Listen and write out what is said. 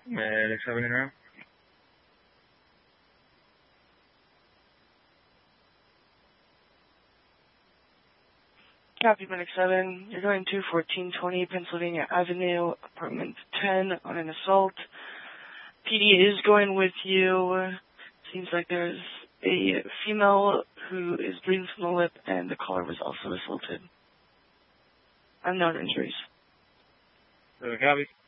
Medic 7 in route. Copy, Medic 7. You're going to 1420 Pennsylvania Avenue, apartment 10 on an assault. PD is going with you. Seems like there's a female who is bleeding from the lip, and the caller was also assaulted. Unknown injuries. Copy.